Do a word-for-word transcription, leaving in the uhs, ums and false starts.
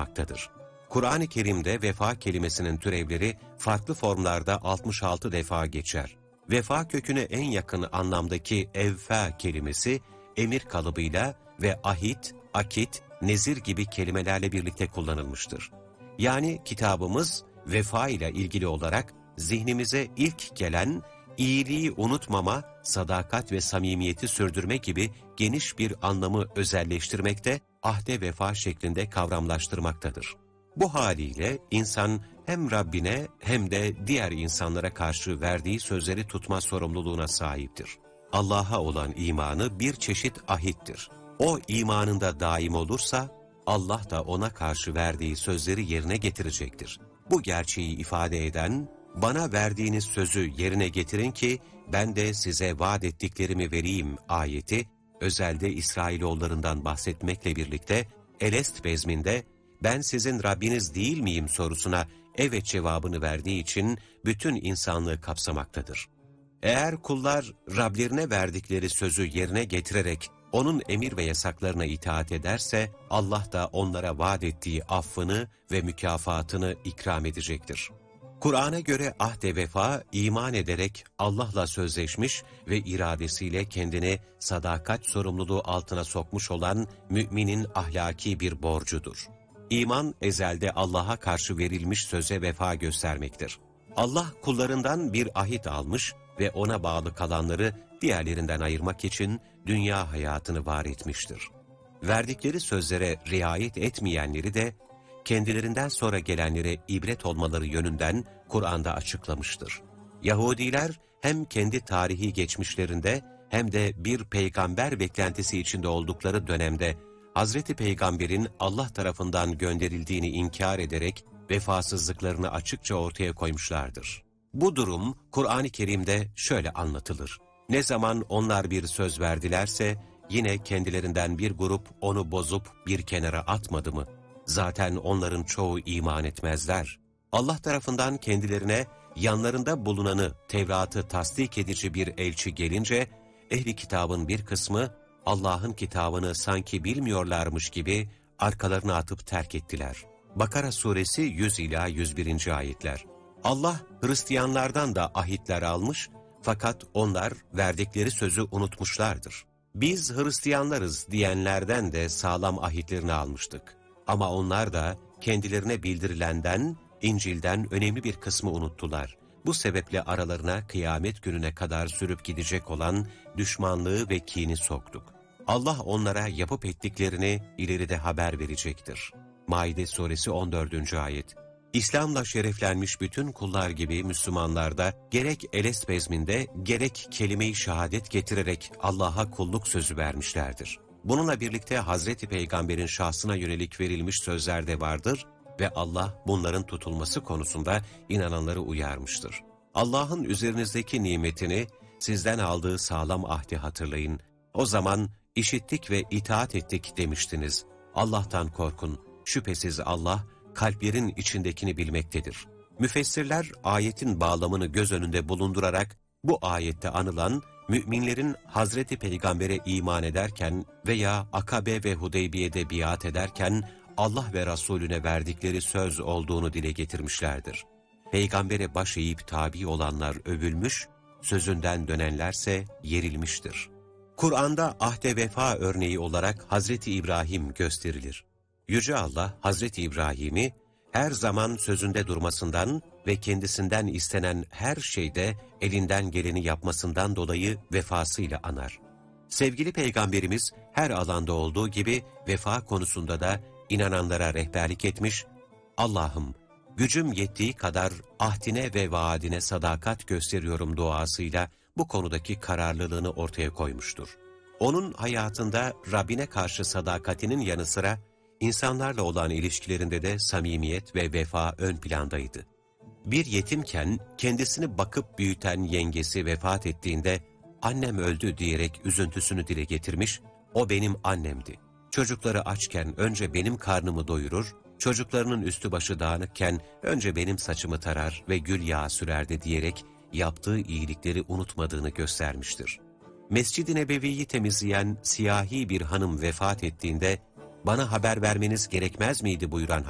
anlatmaktadır. Kur'an-ı Kerim'de vefa kelimesinin türevleri farklı formlarda altmış altı defa geçer. Vefa köküne en yakın anlamdaki evfa kelimesi emir kalıbıyla ve ahit, akit, nezir gibi kelimelerle birlikte kullanılmıştır. Yani kitabımız vefa ile ilgili olarak zihnimize ilk gelen iyiliği unutmama, sadakat ve samimiyeti sürdürme gibi geniş bir anlamı özelleştirmekte, ahde vefa şeklinde kavramlaştırmaktadır. Bu haliyle insan hem Rabbine hem de diğer insanlara karşı verdiği sözleri tutma sorumluluğuna sahiptir. Allah'a olan imanı bir çeşit ahittir. O imanında daim olursa, Allah da ona karşı verdiği sözleri yerine getirecektir. Bu gerçeği ifade eden, bana verdiğiniz sözü yerine getirin ki ben de size vaat ettiklerimi vereyim ayeti, özelde İsrailoğullarından bahsetmekle birlikte Elest bezminde ben sizin Rabbiniz değil miyim sorusuna evet cevabını verdiği için bütün insanlığı kapsamaktadır. Eğer kullar Rablerine verdikleri sözü yerine getirerek onun emir ve yasaklarına itaat ederse Allah da onlara vaat ettiği affını ve mükafatını ikram edecektir. Kur'an'a göre ahde vefa, iman ederek Allah'la sözleşmiş ve iradesiyle kendini sadakat sorumluluğu altına sokmuş olan müminin ahlaki bir borcudur. İman, ezelde Allah'a karşı verilmiş söze vefa göstermektir. Allah kullarından bir ahit almış ve ona bağlı kalanları diğerlerinden ayırmak için dünya hayatını var etmiştir. Verdikleri sözlere riayet etmeyenleri de kendilerinden sonra gelenlere ibret olmaları yönünden Kur'an'da açıklamıştır. Yahudiler hem kendi tarihi geçmişlerinde hem de bir peygamber beklentisi içinde oldukları dönemde Hazreti Peygamber'in Allah tarafından gönderildiğini inkar ederek vefasızlıklarını açıkça ortaya koymuşlardır. Bu durum Kur'an-ı Kerim'de şöyle anlatılır. Ne zaman onlar bir söz verdilerse yine kendilerinden bir grup onu bozup bir kenara atmadı mı? Zaten onların çoğu iman etmezler. Allah tarafından kendilerine yanlarında bulunanı Tevrat'ı tasdik edici bir elçi gelince ehli kitabın bir kısmı Allah'ın kitabını sanki bilmiyorlarmış gibi arkalarına atıp terk ettiler. Bakara suresi yüz ila yüz birinci ayetler. Allah Hristiyanlardan da ahitler almış fakat onlar verdikleri sözü unutmuşlardır. Biz Hristiyanlarız diyenlerden de sağlam ahitlerini almıştık. Ama onlar da kendilerine bildirilenden, İncil'den önemli bir kısmı unuttular. Bu sebeple aralarına kıyamet gününe kadar sürüp gidecek olan düşmanlığı ve kini soktuk. Allah onlara yapıp ettiklerini ileride haber verecektir. Maide suresi on dördüncü ayet. İslam'la şereflenmiş bütün kullar gibi Müslümanlar da gerek Elest bezminde gerek kelime-i şehadet getirerek Allah'a kulluk sözü vermişlerdir. Bununla birlikte Hazreti Peygamber'in şahsına yönelik verilmiş sözler de vardır ve Allah bunların tutulması konusunda inananları uyarmıştır. Allah'ın üzerinizdeki nimetini, sizden aldığı sağlam ahdi hatırlayın. O zaman işittik ve itaat ettik demiştiniz. Allah'tan korkun. Şüphesiz Allah kalplerin içindekini bilmektedir. Müfessirler ayetin bağlamını göz önünde bulundurarak bu ayette anılan müminlerin Hazreti Peygamber'e iman ederken veya Akabe ve Hudeybiye'de biat ederken Allah ve Resulüne verdikleri söz olduğunu dile getirmişlerdir. Peygamber'e baş eğip tabi olanlar övülmüş, sözünden dönenlerse yerilmiştir. Kur'an'da ahde vefa örneği olarak Hazreti İbrahim gösterilir. Yüce Allah Hazreti İbrahim'i her zaman sözünde durmasından ve kendisinden istenen her şeyde elinden geleni yapmasından dolayı vefasıyla anar. Sevgili Peygamberimiz her alanda olduğu gibi vefa konusunda da inananlara rehberlik etmiş, Allah'ım gücüm yettiği kadar ahdine ve vaadine sadakat gösteriyorum duasıyla bu konudaki kararlılığını ortaya koymuştur. Onun hayatında Rabbine karşı sadakatinin yanı sıra İnsanlarla olan ilişkilerinde de samimiyet ve vefa ön plandaydı. Bir yetimken kendisini bakıp büyüten yengesi vefat ettiğinde annem öldü diyerek üzüntüsünü dile getirmiş, o benim annemdi. Çocukları açken önce benim karnımı doyurur, çocuklarının üstü başı dağınıkken önce benim saçımı tarar ve gül yağı sürerdi diyerek yaptığı iyilikleri unutmadığını göstermiştir. Mescid-i Nebevi'yi temizleyen siyahi bir hanım vefat ettiğinde bana haber vermeniz gerekmez miydi buyuran